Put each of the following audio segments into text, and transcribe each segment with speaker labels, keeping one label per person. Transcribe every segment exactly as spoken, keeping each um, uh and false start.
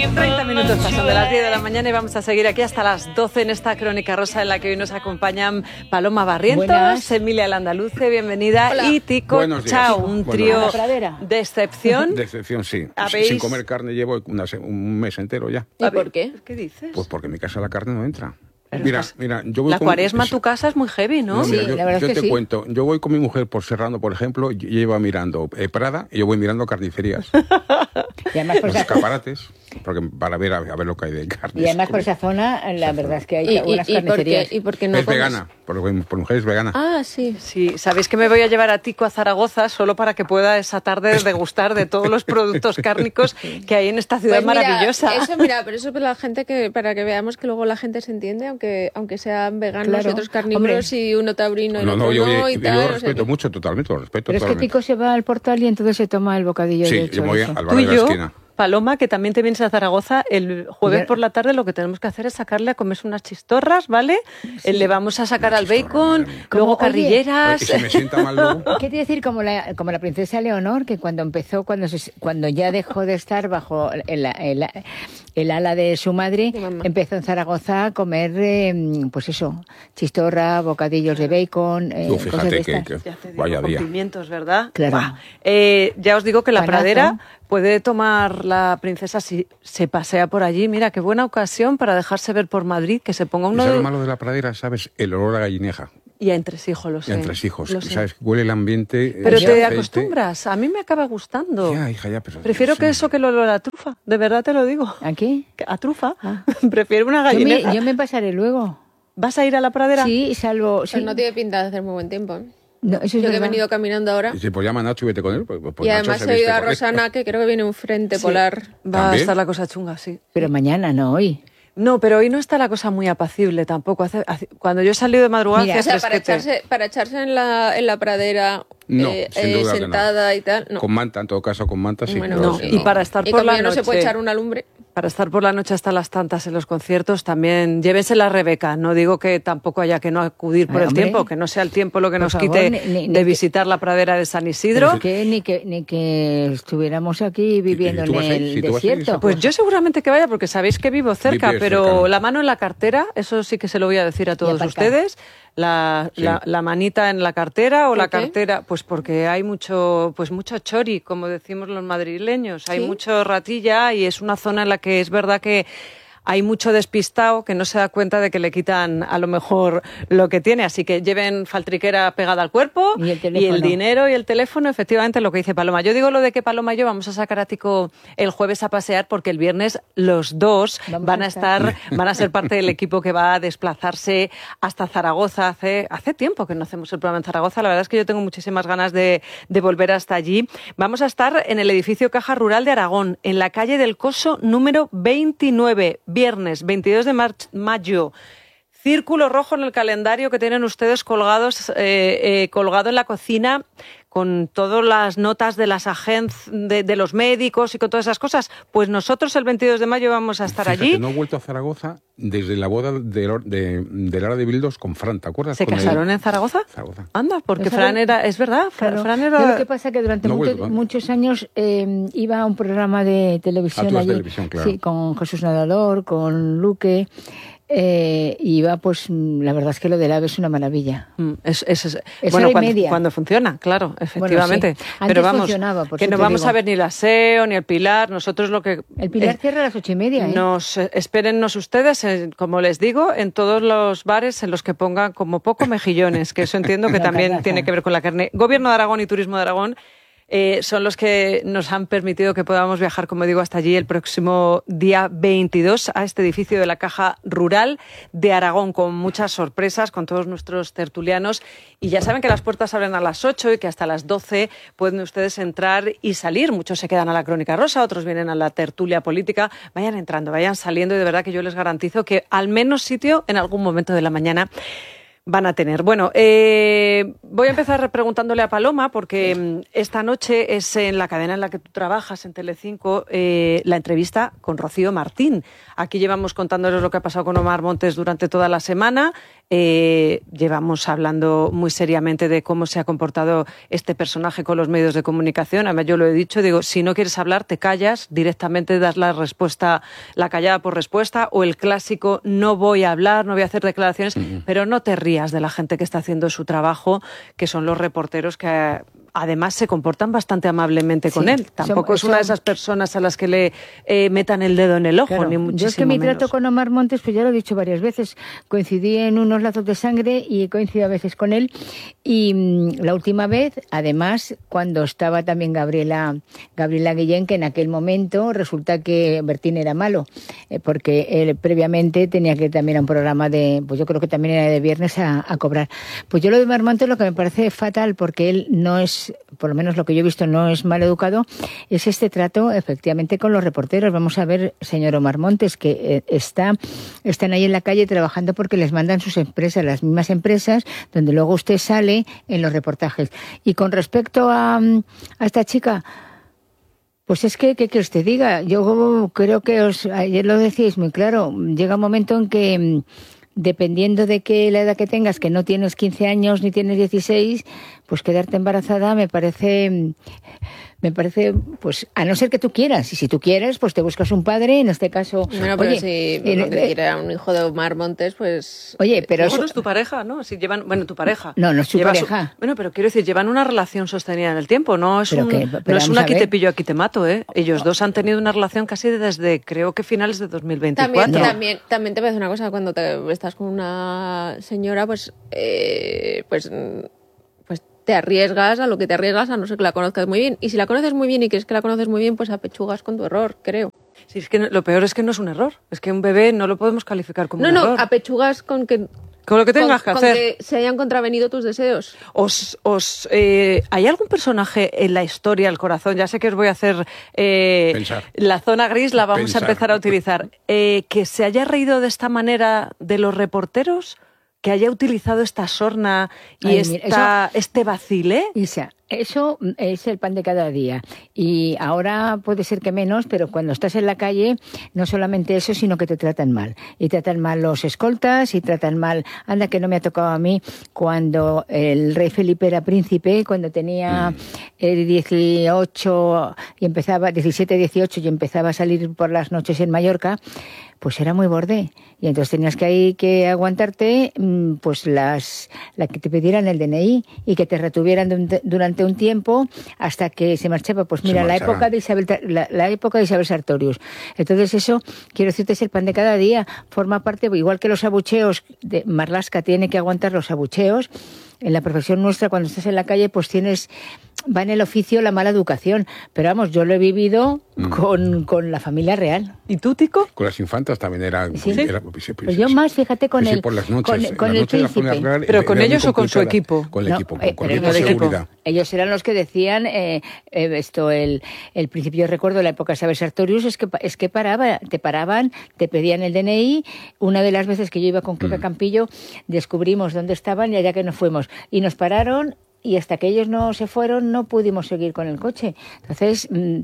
Speaker 1: treinta minutos pasan de las diez de la mañana y vamos a seguir aquí hasta las doce en esta Crónica Rosa en la que hoy nos acompañan Paloma Barrientos, Buenas. Emilia Landaluce, bienvenida, Hola. y Tico Chao, un trío de excepción.
Speaker 2: De excepción, sí.
Speaker 1: ¿Habéis?
Speaker 2: Sin comer carne llevo una, un mes entero ya.
Speaker 1: ¿Y por qué? ¿Qué dices?
Speaker 2: Pues porque en mi casa la carne no entra.
Speaker 1: Pero
Speaker 2: mira,
Speaker 1: estás...
Speaker 2: mira, yo voy
Speaker 1: la
Speaker 2: con...
Speaker 1: cuaresma en tu casa es muy heavy, ¿no?
Speaker 2: no mira,
Speaker 3: sí,
Speaker 2: yo,
Speaker 3: la verdad
Speaker 2: yo
Speaker 3: es que
Speaker 2: te
Speaker 3: sí.
Speaker 2: cuento, yo voy con mi mujer por Serrano, por ejemplo, y ella va mirando eh, Prada y yo voy mirando carnicerías.
Speaker 3: Y además por
Speaker 2: los
Speaker 3: esa...
Speaker 2: escaparates, porque para ver a, a ver lo que hay de carne.
Speaker 3: Y además por esa zona, la verdad es que hay
Speaker 4: y,
Speaker 3: buenas
Speaker 4: y,
Speaker 3: carnicerías.
Speaker 4: ¿Y por qué no
Speaker 2: es
Speaker 4: comes?
Speaker 2: vegana, por, por mujer es vegana.
Speaker 4: Ah, sí.
Speaker 1: Sí, sabéis que me voy a llevar a Tico a Zaragoza solo para que pueda esa tarde degustar de todos los productos cárnicos que hay en esta ciudad
Speaker 4: Pues mira,
Speaker 1: maravillosa.
Speaker 4: Eso, mira, pero eso es para la gente que, para que veamos que luego la gente se entiende, aunque, aunque sean veganos
Speaker 3: Claro.
Speaker 4: y otros carnívoros. Hombre. Y uno taurino y
Speaker 2: no,
Speaker 4: otro
Speaker 2: no, yo,
Speaker 4: no,
Speaker 2: yo,
Speaker 4: y
Speaker 2: yo
Speaker 4: tal.
Speaker 2: lo
Speaker 4: o sea
Speaker 2: respeto
Speaker 4: que...
Speaker 2: mucho, totalmente, lo respeto
Speaker 3: Pero
Speaker 2: totalmente.
Speaker 3: es que Tico se va al portal y entonces se toma el bocadillo
Speaker 2: sí,
Speaker 3: de
Speaker 2: yo me voy
Speaker 3: chorizo.
Speaker 2: al
Speaker 1: Tú
Speaker 2: bar
Speaker 1: y
Speaker 2: de la
Speaker 1: yo,
Speaker 2: esquina.
Speaker 1: Paloma, que también te vienes a Zaragoza, el jueves
Speaker 3: Ya.
Speaker 1: por la tarde lo que tenemos que hacer es sacarle a comerse unas chistorras, ¿vale? Sí. Le vamos a sacar
Speaker 2: Una
Speaker 1: al
Speaker 2: chistorra,
Speaker 1: bacon,
Speaker 2: madre mía.
Speaker 1: luego
Speaker 3: Oye,
Speaker 1: carrilleras...
Speaker 2: Y si me sienta mal luego...
Speaker 3: ¿Qué te decir? Como la, como la princesa Leonor, que cuando empezó, cuando se, cuando ya dejó de estar bajo el, el, el ala de su madre,
Speaker 4: De
Speaker 3: empezó en Zaragoza a comer, eh, pues eso, chistorra, bocadillos de bacon, eh,
Speaker 2: Tú
Speaker 3: cosas
Speaker 2: fíjate
Speaker 3: de
Speaker 2: que,
Speaker 3: estas.
Speaker 2: que
Speaker 1: Ya te digo,
Speaker 2: vaya
Speaker 1: con
Speaker 2: día.
Speaker 1: pimientos, ¿verdad?
Speaker 3: Claro.
Speaker 1: Buah. Eh, ya os digo que la
Speaker 3: Panazo.
Speaker 1: pradera puede tomar la princesa si se pasea por allí. Mira, qué buena ocasión para dejarse ver por Madrid, que se ponga
Speaker 2: ¿Y
Speaker 1: uno
Speaker 2: sabes
Speaker 1: de...
Speaker 2: lo malo de la pradera? ¿Sabes? El olor a gallineja.
Speaker 1: Y a entresijo, lo sé.
Speaker 2: Y entre hijos.
Speaker 1: lo sé.
Speaker 2: ¿Sabes? Huele el ambiente.
Speaker 1: Pero
Speaker 2: ese
Speaker 1: te
Speaker 2: aceite.
Speaker 1: acostumbras. A mí me acaba gustando.
Speaker 2: Ya, hija, ya, pero...
Speaker 1: Prefiero que eso que el olor a trufa. De verdad te lo digo.
Speaker 3: ¿Aquí?
Speaker 1: A trufa.
Speaker 3: Ah.
Speaker 1: Prefiero una
Speaker 3: Yo me,
Speaker 1: gallineja.
Speaker 3: yo me pasaré luego.
Speaker 1: ¿Vas a ir a la pradera?
Speaker 3: Sí, salvo...
Speaker 4: Pero
Speaker 3: Sí.
Speaker 4: no tiene pinta de hacer muy buen tiempo. ¿eh?
Speaker 3: No, eso es
Speaker 4: Yo que he
Speaker 3: verdad.
Speaker 4: venido caminando ahora.
Speaker 2: Y si pues llama a Nacho y vete con él. Pues, pues
Speaker 4: Y
Speaker 2: Nacho
Speaker 4: además
Speaker 2: se
Speaker 4: he
Speaker 2: viste
Speaker 4: oído a
Speaker 2: con él.
Speaker 4: Rosana que creo que viene un frente
Speaker 1: Sí.
Speaker 4: polar.
Speaker 1: Va a
Speaker 2: ¿También?
Speaker 1: estar la cosa chunga, sí.
Speaker 3: Pero mañana, no hoy.
Speaker 1: No, pero hoy no está la cosa muy apacible tampoco. Hace, hace- cuando yo he salido de madrugada,
Speaker 3: Mira,
Speaker 4: O
Speaker 1: hacía
Speaker 4: sea, para
Speaker 1: fresquete.
Speaker 4: echarse, para echarse en la, en la pradera
Speaker 2: No,
Speaker 4: eh,
Speaker 2: sin
Speaker 4: eh,
Speaker 2: duda que no.
Speaker 4: sentada y tal, no.
Speaker 2: Con manta, en todo caso, con manta sí.
Speaker 4: Bueno,
Speaker 2: pero
Speaker 1: no,
Speaker 2: si
Speaker 1: y para estar
Speaker 4: Y
Speaker 1: por
Speaker 4: como
Speaker 1: la
Speaker 4: ya no se puede
Speaker 1: noche-
Speaker 4: echar una lumbre.
Speaker 1: Para estar por la noche hasta las tantas en los conciertos, también llévense la Rebeca. No digo que tampoco haya que no acudir por
Speaker 3: Ay,
Speaker 1: el
Speaker 3: hombre.
Speaker 1: tiempo, que no sea el tiempo lo que
Speaker 3: Por
Speaker 1: nos
Speaker 3: favor,
Speaker 1: quite
Speaker 3: ni- ni- ni
Speaker 1: de
Speaker 3: que-
Speaker 1: visitar la pradera de San
Speaker 3: Pero
Speaker 1: Isidro.
Speaker 3: es que ni que ni que estuviéramos aquí viviendo
Speaker 2: ¿Y tú
Speaker 3: en
Speaker 2: vas a ir?
Speaker 3: el
Speaker 2: ¿Sí, tú vas a ir,
Speaker 3: desierto.
Speaker 2: Isa?
Speaker 1: Pues yo seguramente que vaya, porque sabéis que vivo cerca,
Speaker 2: Vives
Speaker 1: pero
Speaker 2: cercano.
Speaker 1: la mano en la cartera, eso sí que se lo voy a decir a todos
Speaker 3: aparcar.
Speaker 1: ustedes. La,
Speaker 2: Sí.
Speaker 1: la, la manita en la cartera o
Speaker 4: ¿Por
Speaker 1: la
Speaker 4: qué?
Speaker 1: cartera, pues porque hay mucho, pues mucho chori, como decimos los madrileños. Hay
Speaker 4: ¿Sí?
Speaker 1: mucho ratilla y es una zona en la que es verdad que hay mucho despistado que no se da cuenta de que le quitan a lo mejor lo que tiene. Así que lleven faltriquera pegada al cuerpo
Speaker 3: Y el teléfono.
Speaker 1: dinero y el teléfono, efectivamente, lo que dice Paloma. Yo digo lo de que Paloma y yo vamos a sacar a Tico el jueves a pasear porque el viernes los dos
Speaker 3: Vamos
Speaker 1: van
Speaker 3: a
Speaker 1: a estar, van a ser parte del equipo que va a desplazarse hasta Zaragoza. Hace, hace tiempo que no hacemos el programa en Zaragoza. La verdad es que yo tengo muchísimas ganas de, de volver hasta allí. Vamos a estar en el edificio Caja Rural de Aragón, en la calle del Coso número veintinueve, viernes veintidós de mar- mayo. Círculo rojo en el calendario que tienen ustedes colgados, eh, eh, colgado en la cocina, con todas las notas de las agencias, de, de los médicos y con todas esas cosas. Pues nosotros el veintidós de mayo vamos a estar
Speaker 2: Fíjate,
Speaker 1: allí.
Speaker 2: no he vuelto a Zaragoza desde la boda de, Lor- de, de Lara de Bildos con Fran, ¿te acuerdas?
Speaker 1: ¿Se
Speaker 2: Con el-
Speaker 1: casaron en Zaragoza?
Speaker 2: Zaragoza.
Speaker 1: Anda, porque
Speaker 3: Esa
Speaker 1: Fran
Speaker 3: vez-
Speaker 1: era, es verdad, Fra-
Speaker 3: Claro.
Speaker 1: Fran
Speaker 3: Yo
Speaker 1: era...
Speaker 3: lo que pasa es que durante
Speaker 2: No he
Speaker 3: mucho-
Speaker 2: vuelto, ¿eh?
Speaker 3: muchos años eh, iba a un programa de televisión
Speaker 2: Ah, tú vas
Speaker 3: allí,
Speaker 2: televisión, claro.
Speaker 3: sí, con Jesús Nadador, con Luque, eh, y iba, pues, mm, la verdad es que lo del AVE es una maravilla.
Speaker 1: Mm, Es, es, es-
Speaker 3: Es
Speaker 1: bueno,
Speaker 3: hora y
Speaker 1: cuando,
Speaker 3: media.
Speaker 1: cuando funciona, claro, efectivamente.
Speaker 3: sí. Antes
Speaker 1: Pero vamos,
Speaker 3: funcionaba, por
Speaker 1: que
Speaker 3: eso
Speaker 1: no
Speaker 3: te
Speaker 1: vamos
Speaker 3: digo.
Speaker 1: a ver ni la S E O ni el Pilar. Nosotros lo que...
Speaker 3: El Pilar
Speaker 1: eh,
Speaker 3: cierra a las ocho y media, ¿eh?
Speaker 1: Nos eh, espérennos ustedes, eh, como les digo, en todos los bares en los que pongan como poco mejillones, que eso entiendo que
Speaker 3: La
Speaker 1: también
Speaker 3: carnaza.
Speaker 1: tiene que ver con la carne. Gobierno de Aragón y Turismo de Aragón eh, son los que nos han permitido que podamos viajar, como digo, hasta allí el próximo día veintidós a este edificio de la Caja Rural de Aragón, con muchas sorpresas, con todos nuestros tertulianos. Y ya saben que las puertas abren a las ocho y que hasta las doce pueden ustedes entrar y salir. Muchos se quedan a la Crónica Rosa, otros vienen a la tertulia política. Vayan entrando, vayan saliendo y de verdad que yo les garantizo que al menos sitio en algún momento de la mañana van a tener. Bueno, eh, voy a empezar preguntándole a Paloma, porque esta noche es en la cadena en la que tú trabajas, en Telecinco, eh, la entrevista con Rocío Martín. Aquí llevamos contándoles lo que ha pasado con Omar Montes durante toda la semana. Eh, llevamos hablando muy seriamente de cómo se ha comportado este personaje con los medios de comunicación. Además, yo lo he dicho, digo, si no quieres hablar, te callas, directamente das la respuesta, la callada por respuesta, o el clásico, no voy a hablar, no voy a hacer declaraciones, uh-huh. pero no te rías de la gente que está haciendo su trabajo, que son los reporteros que además se comportan bastante amablemente con sí, él. Tampoco son, es una son... de esas personas a las que le eh, metan el dedo en el ojo, claro, ni muchísimo
Speaker 3: Yo es que mi
Speaker 1: menos.
Speaker 3: trato con Omar Montes, pues ya lo he dicho varias veces, coincidí en unos lazos de sangre y he coincidido a veces con él. Y mmm, la última vez, además, cuando estaba también Gabriela, Gabriela Guillén, que en aquel momento resulta que Bertín era malo, eh, porque él previamente tenía que ir también a un programa de, pues yo creo que también era de viernes a, a cobrar. Pues yo lo de Omar Montes lo que me parece fatal, porque él no es, por lo menos lo que yo he visto, no es mal educado, es este trato efectivamente con los reporteros. Vamos a ver, señor Omar Montes, que eh, está, están ahí en la calle trabajando porque les mandan sus empresas, las mismas empresas, donde luego usted sale en los reportajes. Y con respecto a, a esta chica, pues es que, ¿qué que usted diga? Yo creo que os, ayer lo decíais muy claro, llega un momento en que, dependiendo de qué la edad que tengas, que no tienes quince años ni tienes dieciséis, pues quedarte embarazada me parece, me parece, pues a no ser que tú quieras. Y si tú quieres, pues te buscas un padre, en este caso.
Speaker 4: Bueno, pero oye, si eh, lo que quiere era un hijo de Omar Montes, pues.
Speaker 3: Oye, pero
Speaker 1: bueno, es tu pareja, ¿no? Si llevan, bueno, tu pareja.
Speaker 3: No, no es tu pareja.
Speaker 1: Su, bueno, pero quiero decir, llevan una relación sostenida en el tiempo, no es un, que, no es un aquí te pillo, aquí te mato, ¿eh? Ellos dos han tenido una relación casi desde, creo que finales de dos mil veinticuatro.
Speaker 4: También, también, también te voy a decir una cosa, cuando te, estás con una señora, pues, eh, pues. te arriesgas a lo que te arriesgas, a no ser que la conozcas muy bien. Y si la conoces muy bien y crees que la conoces muy bien, pues apechugas con tu error, creo.
Speaker 1: Sí, es que lo peor es que no es un error. Es que un bebé no lo podemos calificar como
Speaker 4: no,
Speaker 1: un
Speaker 4: no,
Speaker 1: error.
Speaker 4: No, no, apechugas con que...
Speaker 1: Con lo que tengas
Speaker 4: con,
Speaker 1: que hacer.
Speaker 4: Con que se hayan contravenido tus deseos.
Speaker 1: Os, os, eh, ¿Hay algún personaje en la historia, el corazón? Ya sé que os voy a hacer... Eh, la zona gris la vamos Pensar. a empezar a utilizar. Eh, ¿Que se haya reído de esta manera de los reporteros? ¿Que haya utilizado esta sorna y Ay, esta, mira, eso, este vacile?
Speaker 3: Isa, eso es el pan de cada día. Y ahora puede ser que menos, pero cuando estás en la calle, no solamente eso, sino que te tratan mal. Y tratan mal los escoltas, y tratan mal... Anda, que no me ha tocado a mí cuando el rey Felipe era príncipe, cuando tenía eh, dieciocho y empezaba, diecisiete, dieciocho y empezaba a salir por las noches en Mallorca, pues era muy borde. Y entonces tenías que ahí que aguantarte pues las la que te pidieran el D N I y que te retuvieran de, durante un tiempo hasta que se marchaba. Pues mira, la época de Isabel la, la época de Isabel Sartorius. Entonces eso, quiero decirte, es el pan de cada día. Forma parte, igual que los abucheos, de Marlaska tiene que aguantar los abucheos. En la profesión nuestra, cuando estás en la calle, pues tienes, va en el oficio la mala educación. Pero vamos, yo lo he vivido mm. con, con la familia real.
Speaker 1: ¿Y tú, Tico?
Speaker 2: Con las infantas también era...
Speaker 3: ¿Sí?
Speaker 2: era
Speaker 3: pues, pues, pues yo más, fíjate, con
Speaker 2: sí,
Speaker 3: el,
Speaker 2: sí, por las noches,
Speaker 3: con, con
Speaker 2: las
Speaker 3: el
Speaker 2: noches
Speaker 3: príncipe.
Speaker 2: Real,
Speaker 1: ¿Pero con ellos o con su equipo?
Speaker 2: Con el
Speaker 3: no,
Speaker 2: equipo,
Speaker 3: eh,
Speaker 2: con el equipo de seguridad.
Speaker 3: Ellos eran los que decían, eh, eh, esto, el, el príncipe, yo recuerdo la época de Isabel Sartorius, es que, es que paraba, te paraban, te pedían el D N I. Una de las veces que yo iba con Kika mm. Campillo, descubrimos dónde estaban y allá que nos fuimos. Y nos pararon, y hasta que ellos no se fueron no pudimos seguir con el coche. Entonces mmm,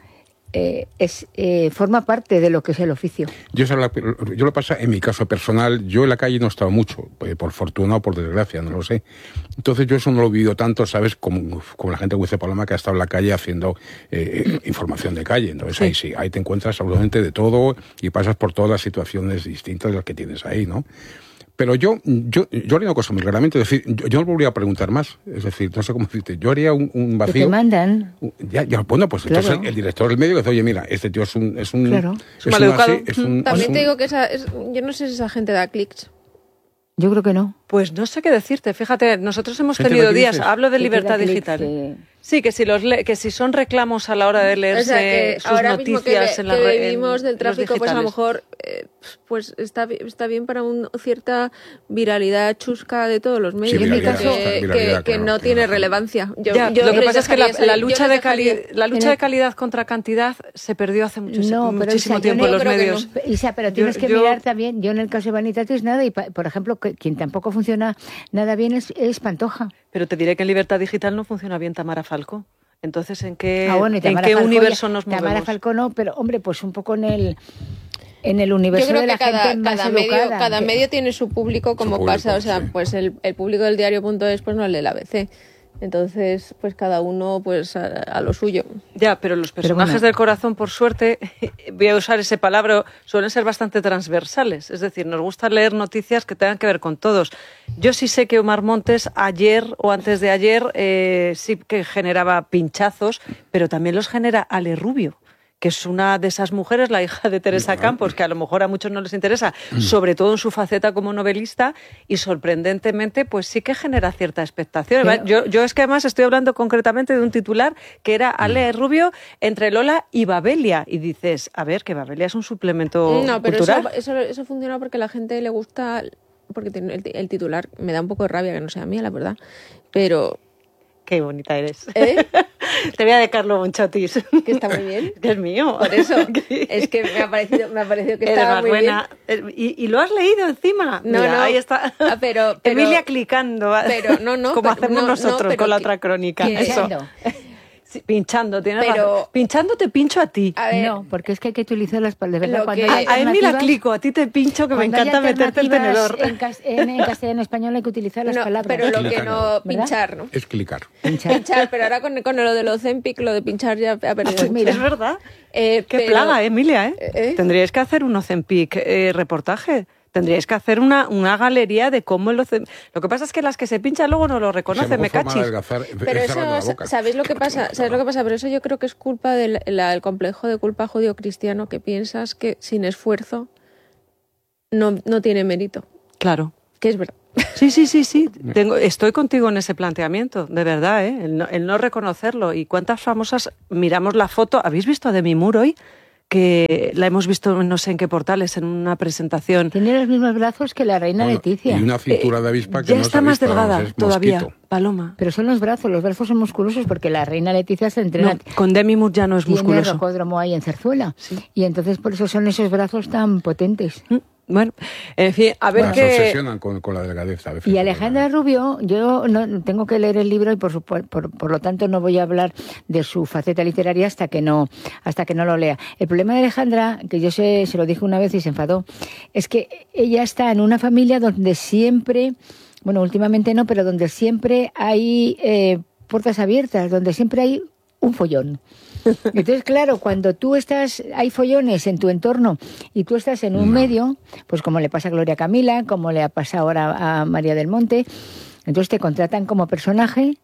Speaker 3: eh, es eh, forma parte de lo que es el oficio.
Speaker 2: Yo, yo lo pasa en mi caso personal. Yo en la calle no he estado mucho, por fortuna o por desgracia, no lo sé. Entonces yo eso no lo he vivido tanto, ¿sabes? Como, como la gente que dice Paloma, que ha estado en la calle haciendo eh, información de calle. Entonces sí. ahí sí, ahí te encuentras absolutamente de todo y pasas por todas las situaciones distintas de las que tienes ahí, ¿no? Pero yo, yo, yo haría una cosa muy claramente, es decir, yo, yo no volvería a preguntar más, es decir, no sé cómo decirte, yo haría un, un vacío.
Speaker 3: ¿Que te mandan?
Speaker 2: Ya, ya, bueno, pues claro. Entonces el, el director del medio que dice, oye, mira, este tío es un... Es un,
Speaker 3: claro.
Speaker 2: es
Speaker 1: un maleducado.
Speaker 2: Así, es un,
Speaker 4: También
Speaker 2: es un...
Speaker 4: te digo que esa, es, yo no sé si esa gente da clics.
Speaker 3: Yo creo que no.
Speaker 1: Pues no sé qué decirte, fíjate, nosotros hemos tenido días, hablo de libertad digital.
Speaker 3: Clics, eh...
Speaker 1: Sí, que si los le que si son reclamos a la hora de leerse
Speaker 4: o sea, que
Speaker 1: sus
Speaker 4: ahora
Speaker 1: noticias
Speaker 4: mismo que,
Speaker 1: en la
Speaker 4: que
Speaker 1: en
Speaker 4: vivimos del
Speaker 1: los
Speaker 4: tráfico, pues a lo
Speaker 1: digitales.
Speaker 4: mejor eh, pues está, bi- está bien para una cierta viralidad chusca de todos los medios,
Speaker 2: viralidad,
Speaker 4: que,
Speaker 2: viralidad,
Speaker 4: que-
Speaker 2: viralidad,
Speaker 4: que
Speaker 2: claro,
Speaker 4: no
Speaker 2: tiene
Speaker 4: tiene
Speaker 2: razón.
Speaker 4: relevancia. Yo,
Speaker 1: Ya,
Speaker 4: yo
Speaker 1: lo que
Speaker 4: les
Speaker 1: pasa es que la,
Speaker 4: dejaría
Speaker 1: la
Speaker 4: salir- yo
Speaker 1: lucha
Speaker 4: les
Speaker 1: de cali-
Speaker 4: dejaría-
Speaker 1: la lucha
Speaker 3: En
Speaker 1: de
Speaker 3: el-
Speaker 1: calidad contra cantidad se perdió hace muchos-
Speaker 3: No, pero
Speaker 1: muchísimo
Speaker 3: Isa, yo
Speaker 1: tiempo
Speaker 3: no-
Speaker 1: en los
Speaker 4: yo creo que
Speaker 1: medios.
Speaker 3: Isa, pero tienes
Speaker 1: Yo-
Speaker 3: que
Speaker 1: yo-
Speaker 3: mirar también, yo en el caso de Vanitatis nada, y pa- por ejemplo, que, quien tampoco funciona nada bien es, es Pantoja.
Speaker 1: Pero te diré que en Libertad Digital no funciona bien Tamara Falco. Entonces, ¿en qué,
Speaker 3: Ah, bueno, y
Speaker 1: ¿en
Speaker 3: Tamara
Speaker 1: qué
Speaker 3: Falcó
Speaker 1: universo
Speaker 3: ya-
Speaker 1: nos
Speaker 3: Tamara
Speaker 1: movemos?
Speaker 3: Falcó no, pero hombre, pues un poco en el en el
Speaker 4: Yo
Speaker 3: universo
Speaker 4: creo
Speaker 3: de
Speaker 4: que
Speaker 3: la
Speaker 4: cada,
Speaker 3: gente más
Speaker 4: cada medio,
Speaker 3: educada.
Speaker 4: cada
Speaker 3: que-
Speaker 4: medio tiene su público, como
Speaker 2: público,
Speaker 4: pasa, o sea,
Speaker 2: sí.
Speaker 4: pues el, el público del diario.es pues no lee el A B C. Entonces, pues cada uno pues a, a lo suyo.
Speaker 1: Ya, pero los
Speaker 3: Pero
Speaker 1: personajes
Speaker 3: bueno.
Speaker 1: del corazón, por suerte, voy a usar ese palabra, suelen ser bastante transversales. Es decir, nos gusta leer noticias que tengan que ver con todos. Yo sí sé que Omar Montes ayer o antes de ayer eh, sí que generaba pinchazos, pero también los genera Ale Rubio, que es una de esas mujeres, la hija de Teresa Campos, que a lo mejor a muchos no les interesa, sobre todo en su faceta como novelista, y sorprendentemente, pues sí que genera cierta expectación.
Speaker 3: Pero-
Speaker 1: Yo, yo es que además estoy hablando concretamente de un titular que era Ale Rubio entre Lola y Babelia, y dices, a ver, que Babelia es un suplemento
Speaker 4: No, pero
Speaker 1: cultural.
Speaker 4: eso, eso, eso funciona porque a la gente le gusta, porque tiene el, el titular me da un poco de rabia que no sea mía, la verdad. Pero,
Speaker 1: Qué bonita eres.
Speaker 4: ¿eh?
Speaker 1: Te voy a de Carlo Bonchotis.
Speaker 4: Que está muy bien.
Speaker 1: Que es mío.
Speaker 4: Por eso, es que me ha parecido, me ha parecido que
Speaker 1: Eres
Speaker 4: estaba
Speaker 1: más
Speaker 4: muy
Speaker 1: buena. ¿Y, y lo has leído encima?
Speaker 4: No,
Speaker 1: Mira,
Speaker 4: no.
Speaker 1: ahí está.
Speaker 4: Ah, pero- pero-
Speaker 1: Emilia clicando.
Speaker 4: pero no, no,
Speaker 1: Como
Speaker 4: pero-
Speaker 1: hacemos
Speaker 4: no, no,
Speaker 1: nosotros
Speaker 4: pero
Speaker 1: con la
Speaker 4: que-
Speaker 1: otra crónica.
Speaker 3: que-
Speaker 1: Eso.
Speaker 3: Pinchando.
Speaker 1: Sí, pinchando, tienes
Speaker 4: Pero-
Speaker 1: razón. Pinchando te pincho a ti.
Speaker 4: A ver,
Speaker 3: No, porque es que hay que utilizar las palabras. De verdad,
Speaker 4: Lo
Speaker 3: cuando
Speaker 4: que-
Speaker 3: hay
Speaker 1: A Emi la
Speaker 3: alternativas-
Speaker 1: clico, a ti te pincho, que me
Speaker 3: cuando hay
Speaker 1: encanta meterte el
Speaker 3: alternativas
Speaker 1: tenedor.
Speaker 3: En, cas- en, en castellano español hay que utilizar las
Speaker 4: no,
Speaker 3: palabras.
Speaker 4: pero lo que
Speaker 2: Clicar,
Speaker 4: no,
Speaker 3: ¿verdad?
Speaker 4: pinchar, ¿no?
Speaker 2: Es clicar.
Speaker 3: Pinchar.
Speaker 4: Pinchar, pero ahora con, con lo de los Ozempic, lo de pinchar ya ha perdido.
Speaker 3: Pues mira.
Speaker 1: Es verdad.
Speaker 4: Eh,
Speaker 1: Qué
Speaker 4: pero-
Speaker 1: plaga, eh, Emilia, ¿eh?
Speaker 4: ¿Eh?
Speaker 1: Tendríais que hacer un Ozempic eh, reportaje. Tendríais que hacer una, una galería de cómo el Ozempic... Lo que pasa es que las que se pinchan luego no lo
Speaker 2: Si a
Speaker 1: reconocen,
Speaker 2: lo
Speaker 1: me
Speaker 2: mejor forma de
Speaker 1: cachis.
Speaker 2: adelgazar,
Speaker 4: Pero
Speaker 2: es cerrando la
Speaker 4: eso,
Speaker 2: boca.
Speaker 4: ¿sabéis lo que pasa? ¿Sabéis lo que pasa? Pero eso yo creo que es culpa del la- el complejo de culpa judío-cristiano, que piensas que sin esfuerzo no, no tiene mérito.
Speaker 1: Claro.
Speaker 4: Que es verdad.
Speaker 1: Sí, sí, sí, sí. Tengo, estoy contigo en ese planteamiento, de verdad, ¿eh? El no, el no reconocerlo. ¿Y cuántas famosas miramos la foto? ¿Habéis visto a Demi Moore hoy? Que la hemos visto no sé en qué portales, en una presentación.
Speaker 3: Tiene los mismos brazos que la reina
Speaker 2: Bueno,
Speaker 3: Leticia.
Speaker 2: Y una cintura de avispa que
Speaker 1: Ya
Speaker 2: no
Speaker 1: está
Speaker 2: se ha
Speaker 1: más
Speaker 2: visto,
Speaker 1: delgada
Speaker 2: vamos, es
Speaker 1: todavía,
Speaker 2: mosquito.
Speaker 1: Paloma.
Speaker 3: Pero son los brazos, los brazos son musculosos porque la reina Leticia se entrena.
Speaker 1: No, con Demi Moore ya no es
Speaker 3: Tiene
Speaker 1: musculoso.
Speaker 3: rocódromo ahí en Zarzuela. Y entonces por eso son esos brazos tan potentes.
Speaker 1: Mm, Bueno, en fin, a ver
Speaker 2: Bueno, se
Speaker 1: qué...
Speaker 2: obsesionan con, con la delgadez a veces.
Speaker 3: Y Alejandra Rubio, yo no tengo que leer el libro y por, su- por, por lo tanto no voy a hablar de su faceta literaria hasta que no hasta que no lo lea. El problema de Alejandra, que yo se, se lo dije una vez y se enfadó, es que ella está en una familia donde siempre, bueno, últimamente no, pero donde siempre hay eh, puertas abiertas, donde siempre hay un follón. Entonces, claro, cuando tú estás, hay follones en tu entorno y tú estás en un medio, pues como le pasa a Gloria Camila, como le ha pasado ahora a María del Monte, entonces te contratan como personaje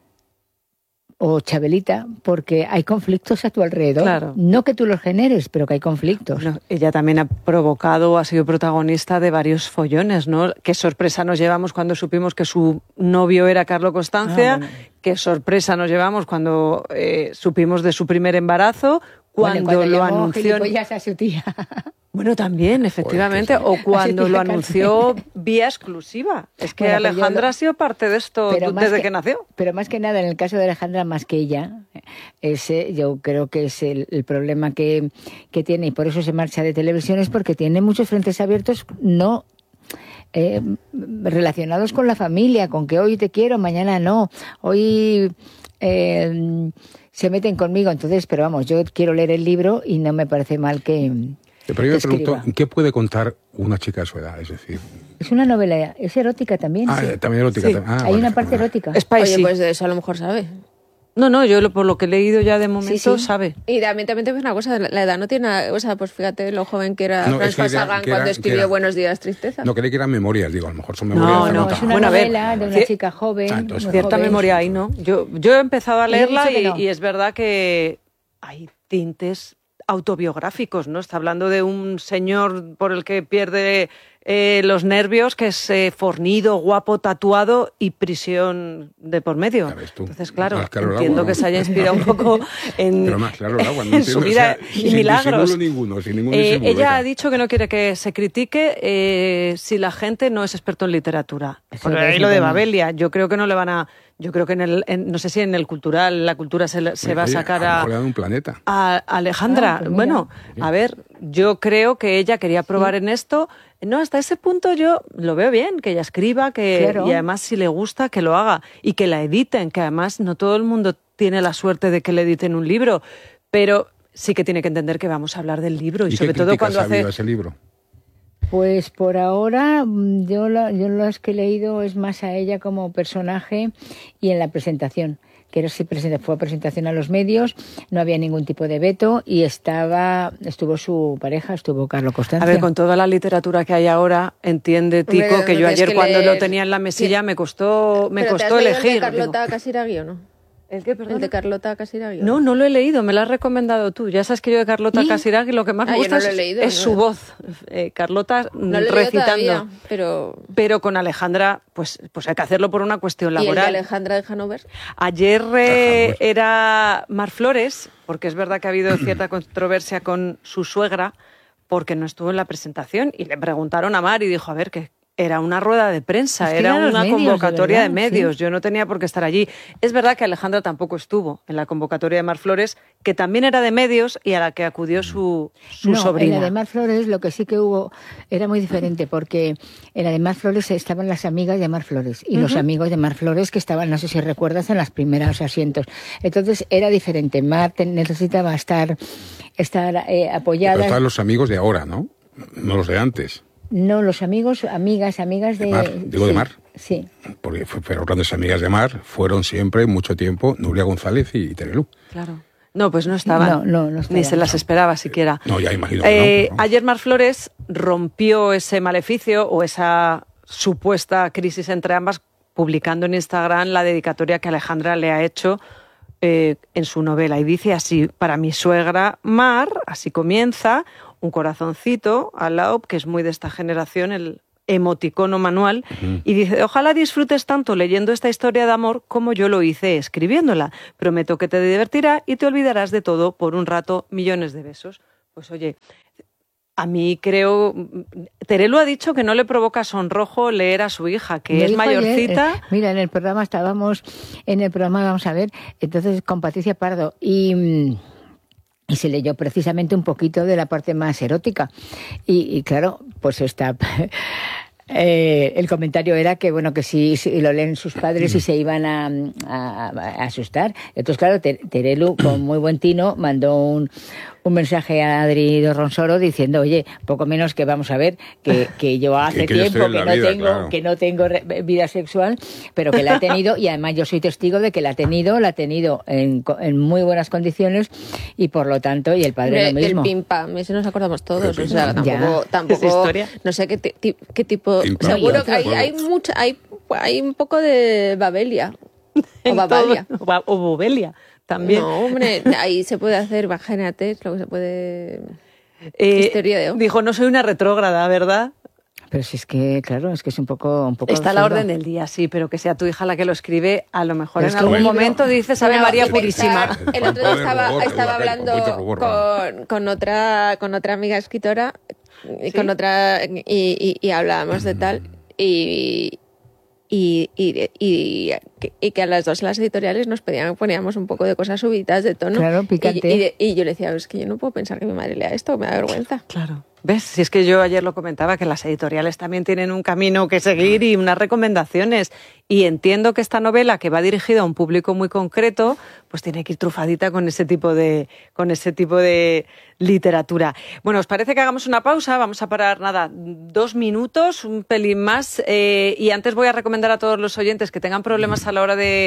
Speaker 3: o Chabelita, porque hay conflictos a tu alrededor.
Speaker 1: Claro.
Speaker 3: No que tú los generes, pero que hay conflictos.
Speaker 1: Bueno, ella también ha provocado, ha sido protagonista de varios follones, ¿no? Qué sorpresa nos llevamos cuando supimos que su novio era Carlo Constancia,
Speaker 3: Ah, bueno.
Speaker 1: qué sorpresa nos llevamos cuando eh, supimos de su primer embarazo, cuando,
Speaker 3: Bueno, cuando
Speaker 1: lo
Speaker 3: llamó
Speaker 1: anunció...
Speaker 3: gilipollas a su tía.
Speaker 1: Bueno, también, efectivamente,
Speaker 2: Joder,
Speaker 1: o cuando
Speaker 3: Así
Speaker 1: lo
Speaker 3: te
Speaker 1: anunció vía exclusiva. Es que
Speaker 3: Bueno, pero yo
Speaker 1: Alejandra
Speaker 3: lo-
Speaker 1: ha sido parte de esto
Speaker 3: Pero más
Speaker 1: desde que, nació.
Speaker 3: Pero más que nada, en el caso de Alejandra, más que ella, ese yo creo que es el, el problema que, que tiene y por eso se marcha de televisión, es porque tiene muchos frentes abiertos no eh, relacionados con la familia, con que hoy te quiero, mañana no, hoy eh, se meten conmigo. Entonces, pero vamos, yo quiero leer el libro y no me parece mal que...
Speaker 2: Pero yo me
Speaker 3: que
Speaker 2: pregunto,
Speaker 3: escriba.
Speaker 2: ¿qué puede contar una chica de su edad? Es decir,
Speaker 3: Es una novela, es erótica también.
Speaker 2: ah,
Speaker 3: sí.
Speaker 2: también erótica.
Speaker 1: Sí.
Speaker 2: también. Ah,
Speaker 3: Hay
Speaker 2: vale,
Speaker 3: una parte
Speaker 2: vale.
Speaker 3: erótica.
Speaker 1: Spicy.
Speaker 4: Oye, pues de eso a lo mejor sabe.
Speaker 1: No, no, yo lo- por lo que he leído ya de momento
Speaker 3: sí.
Speaker 1: sabe.
Speaker 4: Y también, también te ves una cosa, la edad no tiene nada, o sea, pues fíjate lo joven que era
Speaker 2: No, es
Speaker 4: François
Speaker 2: que era-
Speaker 4: Sagan
Speaker 2: que era-
Speaker 4: cuando
Speaker 2: que
Speaker 4: escribió
Speaker 2: era-
Speaker 4: Buenos días, tristeza.
Speaker 2: No, creí que eran memorias, digo, a lo mejor son memorias.
Speaker 1: No,
Speaker 2: de
Speaker 1: no,
Speaker 2: nota.
Speaker 3: es una
Speaker 1: Bueno, a ver,
Speaker 3: novela de una
Speaker 1: ci-
Speaker 3: chica joven.
Speaker 2: Ah, entonces
Speaker 3: muy
Speaker 1: Cierta
Speaker 3: joven.
Speaker 1: memoria ahí, ¿no? Yo, yo he empezado a
Speaker 3: Y he
Speaker 1: leerla
Speaker 3: dicho que
Speaker 1: y,
Speaker 3: no.
Speaker 1: y es verdad que hay tintes autobiográficos, ¿no? Está hablando de un señor por el que pierde eh, los nervios, que es eh, fornido, guapo, tatuado y prisión de por medio. Entonces, claro, claro entiendo agua, que ¿no? se haya inspirado un poco en,
Speaker 2: Pero más claro el agua, no
Speaker 1: en su vida, o sea, y
Speaker 2: sin
Speaker 1: milagros.
Speaker 2: Ninguno, sin ningún
Speaker 1: eh, ella ha dicho que no quiere que se critique eh, si la gente no es experto en literatura. Por ahí lo de Babelia, yo creo que no le van a... Yo creo que en el, en, no sé si en el cultural, la cultura se, se va a sacar a,
Speaker 2: a, un planeta.
Speaker 1: a Alejandra. Ah, pues bueno, a ver, yo creo que ella quería probar sí. en esto. No, hasta ese punto yo lo veo bien, que ella escriba, que claro. y además si le gusta, que lo haga y que la editen, que además no todo el mundo tiene la suerte de que le editen un libro, pero sí que tiene que entender que vamos a hablar del libro y,
Speaker 2: ¿Y
Speaker 1: sobre
Speaker 2: qué
Speaker 1: todo cuando
Speaker 2: ha
Speaker 1: hace
Speaker 2: ese libro?
Speaker 3: Pues por ahora yo, la, yo las que he leído es más a ella como personaje y en la presentación, que era, fue presentación a los medios, no había ningún tipo de veto y estaba estuvo su pareja, estuvo Carlos Constancia.
Speaker 1: A ver, con toda la literatura que hay ahora, entiende Tico Hombre, que no yo ayer que cuando leer... lo tenía en la mesilla ¿Sí? me costó me
Speaker 4: ¿Pero
Speaker 1: costó
Speaker 4: te has
Speaker 1: elegir.
Speaker 4: ¿El de Carlota Casiraghi o no?
Speaker 1: ¿El qué, perdón?
Speaker 4: El de Carlota Casiraghi.
Speaker 1: No, no lo he leído, me lo has recomendado tú. Ya sabes que yo de Carlota ¿Sí? Casiraghi lo que más ah, me gusta no es, leído, es no. su voz. Eh, Carlota
Speaker 4: no lo
Speaker 1: recitando.
Speaker 4: Todavía, pero...
Speaker 1: pero con Alejandra, pues, pues hay que hacerlo por una cuestión laboral.
Speaker 4: ¿Y el de Alejandra de Hanover?
Speaker 1: Ayer eh, era Mar Flores, porque es verdad que ha habido cierta controversia con su suegra, porque no estuvo en la presentación, y le preguntaron a Mar y dijo, a ver, ¿qué? Era una rueda de prensa, es que era una medios, convocatoria de, verdad, de medios, sí. Yo no tenía por qué estar allí. Es verdad que Alejandra tampoco estuvo en la convocatoria de Mar Flores, que también era de medios y a la que acudió su, su
Speaker 3: no,
Speaker 1: sobrina.
Speaker 3: En la de Mar Flores lo que sí que hubo era muy diferente, porque en la de Mar Flores estaban las amigas de Mar Flores y uh-huh. los amigos de Mar Flores que estaban, no sé si recuerdas, en los primeros asientos. Entonces era diferente, Mar necesitaba estar, estar eh, apoyada.
Speaker 2: Pero estaban los amigos de ahora, ¿no? No los de antes.
Speaker 3: No, los amigos, amigas, amigas de...
Speaker 2: de Mar, digo
Speaker 3: sí,
Speaker 2: de Mar.
Speaker 3: Sí.
Speaker 2: Porque fueron grandes amigas de Mar, fueron siempre, mucho tiempo, Nuria González y Terelú.
Speaker 1: Claro. No, pues no estaban.
Speaker 3: No, no, no estaban.
Speaker 1: Ni se las esperaba siquiera.
Speaker 2: No, ya imagino que
Speaker 1: eh,
Speaker 2: no, no.
Speaker 1: Ayer Mar Flores rompió ese maleficio o esa supuesta crisis entre ambas publicando en Instagram la dedicatoria que Alejandra le ha hecho eh, en su novela. Y dice así, para mi suegra Mar, así comienza... un corazoncito al lado, que es muy de esta generación, el emoticono manual, uh-huh. y dice, ojalá disfrutes tanto leyendo esta historia de amor como yo lo hice escribiéndola. Prometo que te divertirá y te olvidarás de todo por un rato, millones de besos. Pues oye, a mí creo... Terelu ha dicho que no le provoca sonrojo leer a su hija, que
Speaker 3: Me
Speaker 1: es mayorcita.
Speaker 3: Ayer, eh, mira, en el programa estábamos, en el programa, vamos a ver, entonces con Patricia Pardo, y... Y se leyó precisamente un poquito de la parte más erótica. Y, y claro, pues está... Eh, el comentario era que, bueno, que si, si lo leen sus padres y se iban a, a, a asustar. Entonces, claro, Terelu, con muy buen tino, mandó un, un mensaje a Adri Dorronsoro diciendo, oye, poco menos que vamos a ver, que, que yo hace que, que tiempo que no, vida, tengo, claro. que no tengo vida sexual, pero que la ha tenido, y además yo soy testigo de que la ha tenido, la ha tenido en, en muy buenas condiciones, y por lo tanto, y el padre
Speaker 4: el,
Speaker 3: lo mismo.
Speaker 4: El pim pam, ese nos acordamos todos, o sea, tampoco, tampoco
Speaker 1: historia?
Speaker 4: No sé qué, ti, qué tipo... Seguro que hay, hay, mucha, hay, hay un poco de Babelia. O Babalia.
Speaker 1: Todo, o Bobelia también.
Speaker 4: No, hombre, ahí se puede hacer, imagínate, lo que se puede... Eh, historia de...
Speaker 1: Dijo, no soy una retrógrada, ¿verdad?
Speaker 3: Pero si es que, claro, es que es un poco... Un poco
Speaker 1: Está a la orden del día, sí, pero que sea tu hija la que lo escribe, a lo mejor en algún momento dices Ave María Purísima.
Speaker 4: El otro día estaba, estaba hablando con, con, otra, con otra amiga escritora, y ¿sí? con otra y, y, y hablábamos de tal, y... Y, y, y, y que a las dos las editoriales nos pedían, poníamos un poco de cosas subidas de tono.
Speaker 3: Claro, picante.
Speaker 4: Y, y, y yo le decía, es que yo no puedo pensar que mi madre lea esto, me da vergüenza.
Speaker 1: Claro. ¿Ves? Si es que yo ayer lo comentaba, que las editoriales también tienen un camino que seguir y unas recomendaciones. Y entiendo que esta novela, que va dirigida a un público muy concreto, pues tiene que ir trufadita con ese tipo de, con ese tipo de literatura. Bueno, ¿os parece que hagamos una pausa? Vamos a parar, nada, dos minutos, un pelín más. Eh, y antes voy a recomendar a todos los oyentes que tengan problemas a la hora de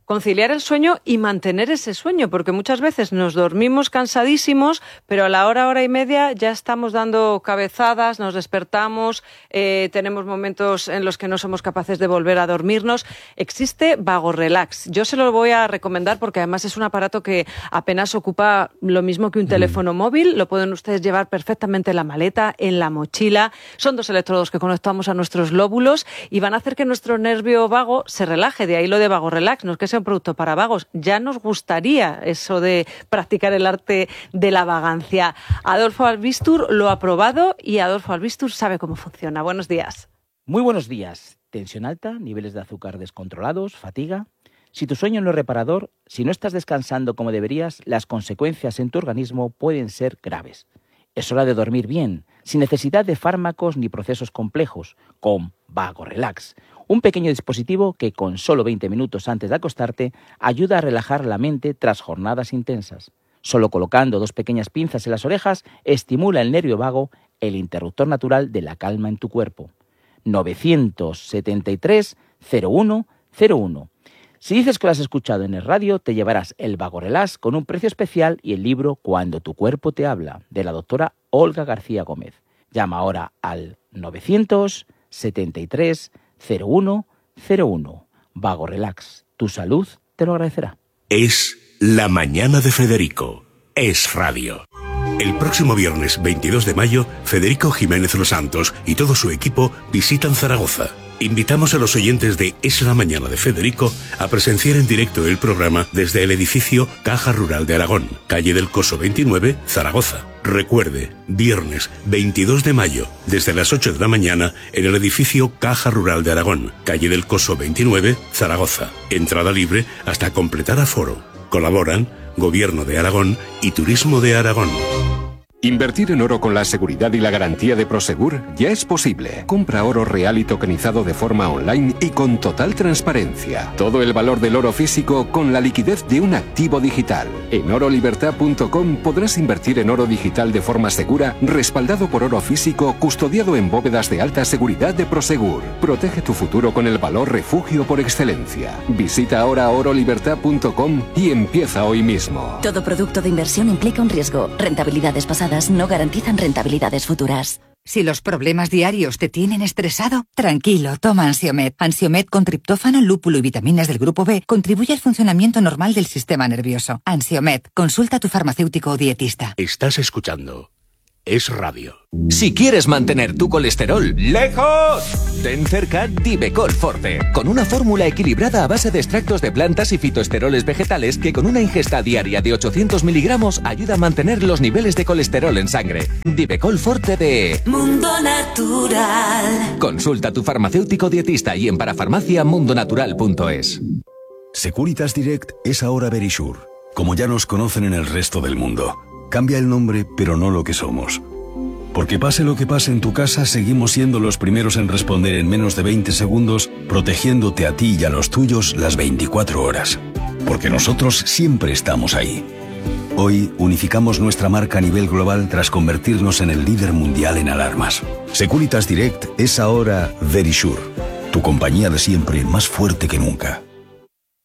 Speaker 1: conciliar el sueño y mantener ese sueño, porque muchas veces nos dormimos cansadísimos, pero a la hora, hora y media ya estamos dando cabezadas, nos despertamos, eh, tenemos momentos en los que no somos capaces de volver a dormirnos. Existe Vago Relax. Yo se lo voy a recomendar porque además es un aparato que apenas ocupa lo mismo que un teléfono mm. móvil. Lo pueden ustedes llevar perfectamente en la maleta, en la mochila. Son dos electrodos que conectamos a nuestros lóbulos y van a hacer que nuestro nervio vago se relaje. De ahí lo de Vago Relax. No es que sea un producto para vagos. Ya nos gustaría eso de practicar el arte de la vagancia. Adolfo Albistur lo ha probado y Adolfo Albistur sabe cómo funciona. Buenos días.
Speaker 5: Muy buenos días. Tensión alta, niveles de azúcar descontrolados, fatiga. Si tu sueño no es reparador, si no estás descansando como deberías, las consecuencias en tu organismo pueden ser graves. Es hora de dormir bien, sin necesidad de fármacos ni procesos complejos, con Vago Relax. Un pequeño dispositivo que con solo veinte minutos antes de acostarte ayuda a relajar la mente tras jornadas intensas. Solo colocando dos pequeñas pinzas en las orejas estimula el nervio vago, el interruptor natural de la calma en tu cuerpo. novecientos setenta y tres cero uno cero uno. Si dices que lo has escuchado en el radio, te llevarás el Vago Relax con un precio especial y el libro Cuando tu cuerpo te habla, de la doctora Olga García Gómez. Llama ahora al novecientos setenta y tres cero uno cero uno. Vago Relax, tu salud te lo agradecerá.
Speaker 6: Es La Mañana de Federico. Es radio. El próximo viernes veintidós de mayo, Federico Jiménez Los Santos y todo su equipo visitan Zaragoza. Invitamos a los oyentes de Es la Mañana de Federico a presenciar en directo el programa desde el edificio Caja Rural de Aragón, calle del Coso veintinueve, Zaragoza. Recuerde, viernes veintidós de mayo, desde las ocho de la mañana, en el edificio Caja Rural de Aragón, calle del Coso veintinueve, Zaragoza. Entrada libre hasta completar aforo. Colaboran Gobierno de Aragón y Turismo de Aragón.
Speaker 7: Invertir en oro con la seguridad y la garantía de Prosegur ya es posible. Compra oro real y tokenizado de forma online y con total transparencia. Todo el valor del oro físico con la liquidez de un activo digital. En oro libertad punto com podrás invertir en oro digital de forma segura, respaldado por oro físico, custodiado en bóvedas de alta seguridad de Prosegur. Protege tu futuro con el valor refugio por excelencia. Visita ahora oro libertad punto com y empieza hoy mismo.
Speaker 8: Todo producto de inversión implica un riesgo. Rentabilidades pasadas no garantizan rentabilidades futuras.
Speaker 9: Si los problemas diarios te tienen estresado, tranquilo, toma Ansiomed. Ansiomed con triptófano, lúpulo y vitaminas del grupo B contribuye al funcionamiento normal del sistema nervioso. Ansiomed, consulta a tu farmacéutico o dietista.
Speaker 6: Estás escuchando Es Radio.
Speaker 10: Si quieres mantener tu colesterol lejos, ten cerca Divecol Forte, con una fórmula equilibrada a base de extractos de plantas y fitoesteroles vegetales que con una ingesta diaria de ochocientos miligramos ayuda a mantener los niveles de colesterol en sangre. Divecol Forte de
Speaker 8: Mundo Natural.
Speaker 10: Consulta a tu farmacéutico dietista y en parafarmacia mundonatural punto es.
Speaker 11: Securitas Direct es ahora Verisure, como ya nos conocen en el resto del mundo. Cambia el nombre, pero no lo que somos. Porque pase lo que pase en tu casa, seguimos siendo los primeros en responder en menos de veinte segundos, protegiéndote a ti y a los tuyos las veinticuatro horas. Porque nosotros siempre estamos ahí. Hoy unificamos nuestra marca a nivel global tras convertirnos en el líder mundial en alarmas. Securitas Direct es ahora Verisure, tu compañía de siempre más fuerte que nunca.